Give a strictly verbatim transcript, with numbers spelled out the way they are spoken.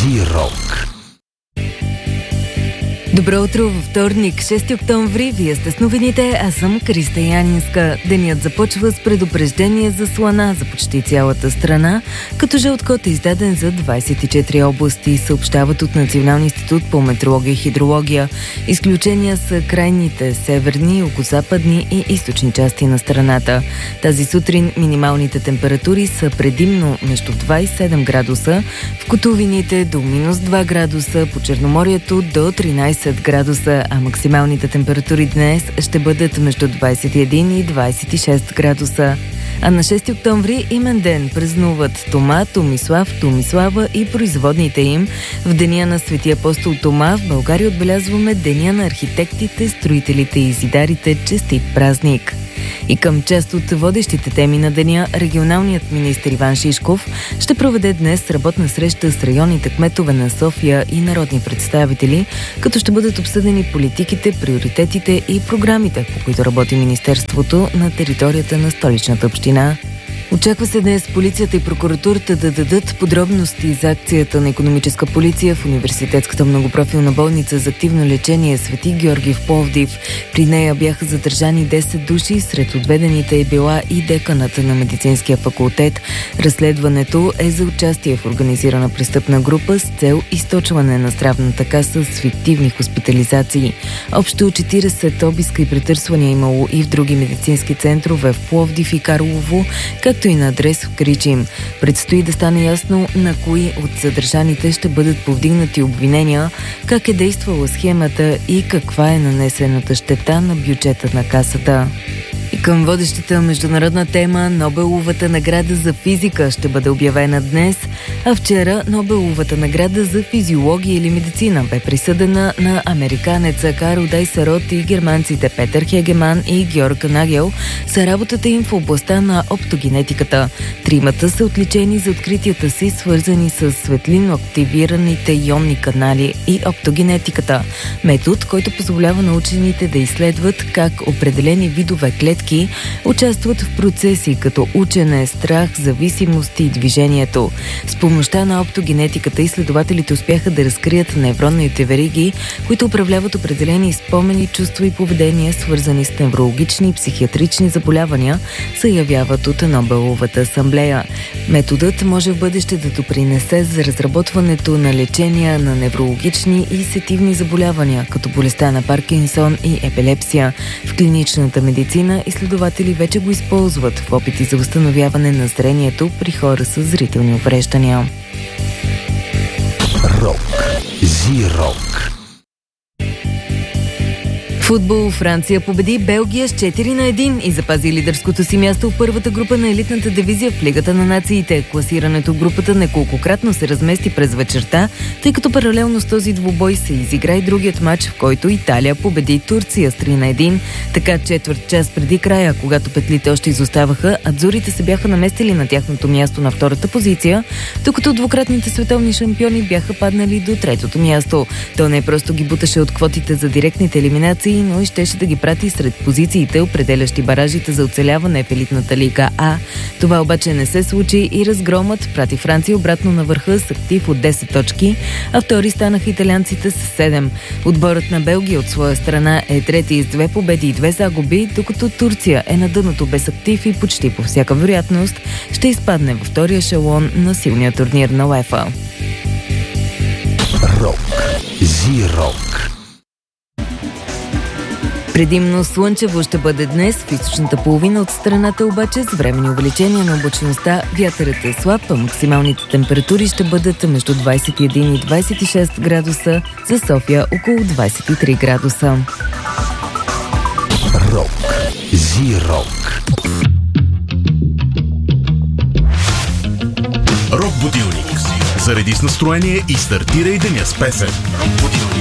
Зи-рок. Добро утро във вторник, шести октомври. Вие сте с новините, аз съм Криста Янинска. Денят започва с предупреждение за слана за почти цялата страна, като жълт код е издаден за двадесет и четири области, съобщават от Националния институт по метеорология и хидрология. Изключения са крайните северни, югозападни и източни части на страната. Тази сутрин минималните температури са предимно между два и седем градуса, в Котовините до минус два градуса, по Черноморието до тринадесет градуса, а максималните температури днес ще бъдат между двадесет и един и двадесет и шест градуса. А на шести октомври имен ден празнуват Тома, Томислав, Томислава и производните им. В деня на Свети апостол Тома в България отбелязваме деня на архитектите, строителите и зидарите. Честит празник! И към част от водещите теми на деня, регионалният министър Иван Шишков ще проведе днес работна среща с районните кметове на София и народни представители, като ще бъдат обсъдени политиките, приоритетите и програмите, по които работи Министерството на територията на столичната община. Очаква се днес полицията и прокуратурата да дадат подробности за акцията на икономическа полиция в Университетската многопрофилна болница за активно лечение Свети Георги в Пловдив. При нея бяха задържани десет души, сред отведените е била и деканата на медицинския факултет. Разследването е за участие в организирана престъпна група с цел източване на здравната каса с фиктивни хоспитализации. Общо четиридесет обиска и претърсвания имало и в други медицински центрове в Пловдив и Карлово, както и на адрес в Кричим. Предстои да стане ясно на кои от задържаните ще бъдат повдигнати обвинения, как е действала схемата и каква е нанесената щета на бюджета на касата. И към водещата международна тема, Нобеловата награда за физика ще бъде обявена днес, а вчера Нобеловата награда за физиология или медицина бе присъдена на американеца Карл Дайсерот и германците Петър Хегеман и Георг Нагел за работата им в областта на оптогенетиката. Тримата са отличени за откритията си, свързани с светлинно активираните ионни канали и оптогенетиката. Метод, който позволява на учените да изследват как определени видове клетки участват в процеси като учене, страх, зависимост и движението. С помощта на оптогенетиката изследователите успяха да разкрият невронните вериги, които управляват определени спомени, чувства и поведения, свързани с неврологични и психиатрични заболявания, се явяват от Нобеловата асамблея. Методът може в бъдеще да допринесе за разработването на лечения на неврологични и сетивни заболявания, като болестта на Паркинсон и епилепсия. В клиничната медицина изследователи вече го използват в опити за възстановяване на зрението при хора с зрителни увреждания. Рок. Зи-рок. Футбол. Франция победи Белгия с четири на едно и запази лидерското си място в първата група на елитната дивизия в Лигата на нациите. Класирането в групата неколкократно се размести през вечерта, тъй като паралелно с този двубой се изигра и другият матч, в който Италия победи Турция с три на едно. Така четвърт час преди края, когато петлите още изоставаха, адзурите се бяха наместили на тяхното място на втората позиция, докато двукратните световни шампиони бяха паднали до третото място. То не просто ги буташе от квотите за директните елиминации, но и щеше да ги прати сред позициите, определящи баражите за оцеляване в елитната лига А. Това обаче не се случи и разгромът прати Франция обратно на върха с актив от десет точки, а втори станаха италианците с седем. Отборът на Белгия от своя страна е трети с две победи и две загуби, докато Турция е на дъното без актив и почти по всяка вероятност ще изпадне във втория ешелон на силния турнир на УЕФА. Рок. Зи-рок. Предимно слънчево ще бъде днес в източната половина от страната, обаче с временни увеличения на облачността. Вятърът е слаб, а максималните температури ще бъдат между двадесет и един и двадесет и шест градуса, за София около двадесет и три градуса. Рок. Зи-рок. Рок будилник. Зареди с настроение и стартирай деня с песен.